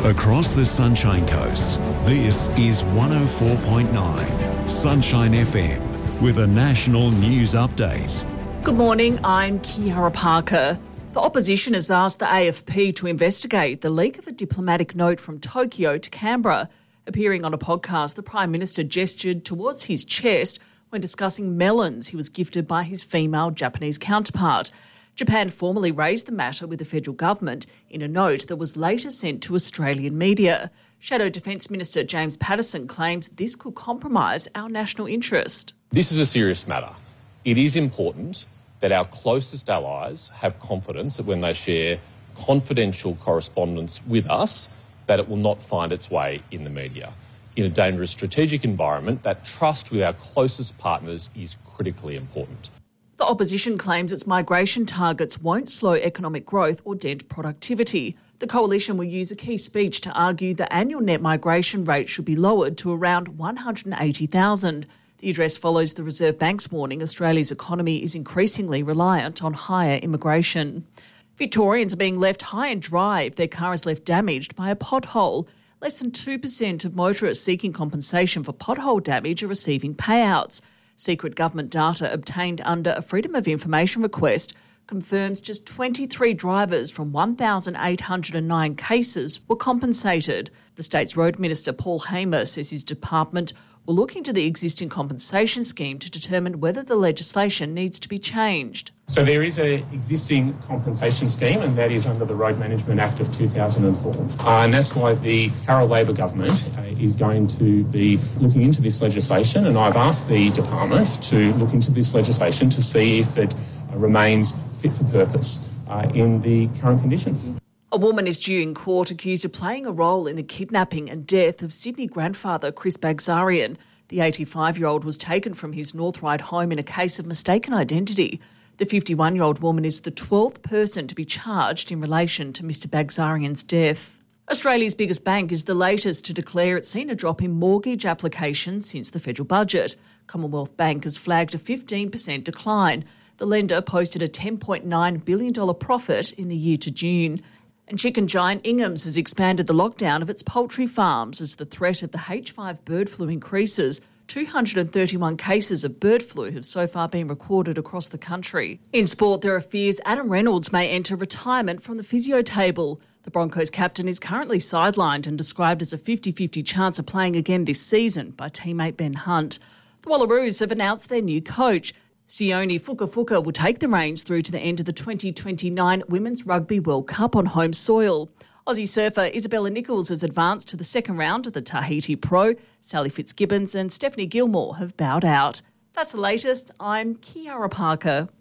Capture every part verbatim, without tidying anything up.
Across the Sunshine Coast, this is one oh four point nine Sunshine F M with a national news update. Good morning, I'm Kiara Parker. The opposition has asked the A F P to investigate the leak of a diplomatic note from Tokyo to Canberra. Appearing on a podcast, the Prime Minister gestured towards his chest when discussing melons he was gifted by his female Japanese counterpart. Japan formally raised the matter with the federal government in a note that was later sent to Australian media. Shadow Defence Minister James Paterson claims this could compromise our national interest. This is a serious matter. It is important that our closest allies have confidence that when they share confidential correspondence with us, that it will not find its way in the media. In a dangerous strategic environment, that trust with our closest partners is critically important. The opposition claims its migration targets won't slow economic growth or dent productivity. The coalition will use a key speech to argue the annual net migration rate should be lowered to around one hundred eighty thousand. The address follows the Reserve Bank's warning Australia's economy is increasingly reliant on higher immigration. Victorians are being left high and dry if their car is left damaged by a pothole. Less than two percent of motorists seeking compensation for pothole damage are receiving payouts. Secret government data obtained under a Freedom of Information request confirms just twenty-three drivers from one thousand eight hundred nine cases were compensated. The state's Road Minister Paul Hamer says his department will look into the existing compensation scheme to determine whether the legislation needs to be changed. So there is an existing compensation scheme, and that is under the Road Management Act of two thousand four. Uh, and that's why the Carroll Labor government uh, is going to be looking into this legislation, and I've asked the department to look into this legislation to see if it uh, remains fit for purpose uh, in the current conditions. A woman is due in court accused of playing a role in the kidnapping and death of Sydney grandfather Chris Bagzarian. The eighty-five-year-old was taken from his North Ryde home in a case of mistaken identity. The fifty-one-year-old woman is the twelfth person to be charged in relation to Mr Bagzarian's death. Australia's biggest bank is the latest to declare it's seen a drop in mortgage applications since the federal budget. Commonwealth Bank has flagged a fifteen percent decline. The lender posted a ten point nine billion dollars profit in the year to June. And chicken giant Ingham's has expanded the lockdown of its poultry farms as the threat of the H five bird flu increases. two hundred thirty-one cases of bird flu have so far been recorded across the country. In sport, there are fears Adam Reynolds may enter retirement from the physio table. The Broncos captain is currently sidelined and described as a fifty-fifty chance of playing again this season by teammate Ben Hunt. The Wallaroos have announced their new coach. Sione Fukafuka will take the reins through to the end of the twenty twenty-nine Women's Rugby World Cup on home soil. Aussie surfer Isabella Nichols has advanced to the second round of the Tahiti Pro. Sally Fitzgibbons and Stephanie Gilmore have bowed out. That's the latest. I'm Kiara Parker.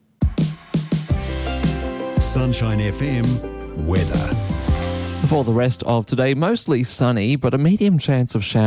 Sunshine F M weather. For the rest of today, mostly sunny, but a medium chance of showers.